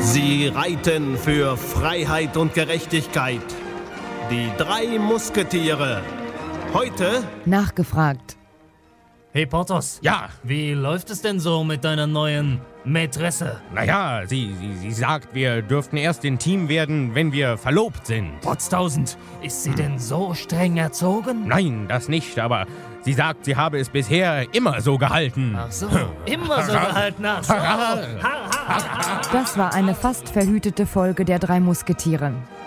Sie reiten für Freiheit und Gerechtigkeit. Die 3 Musketiere. Heute Nachgefragt. Hey Porthos. Ja. Wie läuft es denn so mit deiner neuen Mätresse? Naja, sie sagt, wir dürften erst ein Team werden, wenn wir verlobt sind. Potztausend, ist sie denn so streng erzogen? Nein, das nicht, aber sie sagt, sie habe es bisher immer so gehalten. Ach so, immer so gehalten. Ach so. Das war eine fast verhütete Folge der 3 Musketiere.